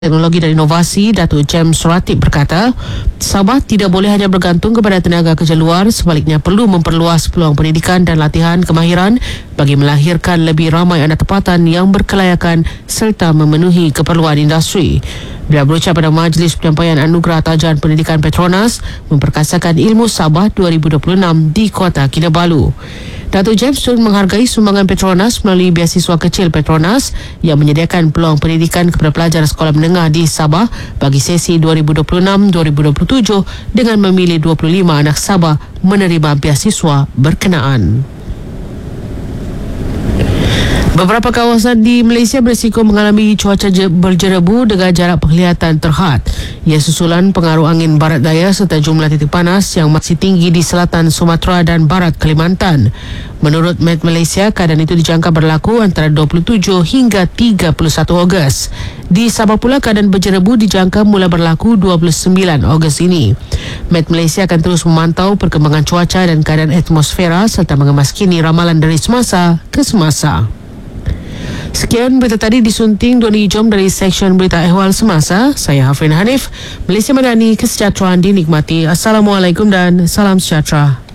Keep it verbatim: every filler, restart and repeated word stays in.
Teknologi dan Inovasi Datuk James Ratib berkata, Sabah tidak boleh hanya bergantung kepada tenaga kerja luar, sebaliknya perlu memperluas peluang pendidikan dan latihan kemahiran bagi melahirkan lebih ramai anak tempatan yang berkelayakan serta memenuhi keperluan industri. Beliau berucap pada Majlis Penyampaian Anugerah Tajan Pendidikan Petronas memperkasakan ilmu Sabah dua ribu dua puluh enam di Kota Kinabalu. Datuk James turut menghargai sumbangan Petronas melalui beasiswa kecil Petronas yang menyediakan peluang pendidikan kepada pelajar sekolah menengah di Sabah bagi sesi dua ribu dua puluh enam dua ribu dua puluh tujuh dengan memilih dua puluh lima anak Sabah menerima beasiswa berkenaan. Beberapa kawasan di Malaysia berisiko mengalami cuaca berjerebu dengan jarak penglihatan terhad. Ia susulan pengaruh angin barat daya serta jumlah titik panas yang masih tinggi di selatan Sumatera dan barat Kalimantan. Menurut Met Malaysia, keadaan itu dijangka berlaku antara dua puluh tujuh hingga tiga puluh satu Ogos. Di Sabah pula, keadaan berjerebu dijangka mula berlaku dua puluh sembilan Ogos ini. Met Malaysia akan terus memantau perkembangan cuaca dan keadaan atmosfera serta mengemaskini ramalan dari semasa ke semasa. Sekian berita tadi disunting Doni Jom dari Seksyen Berita Ehwal Semasa. Saya Hafrin Hanif. Malaysia Madani, kesejahteraan dinikmati. Assalamualaikum dan salam sejahtera.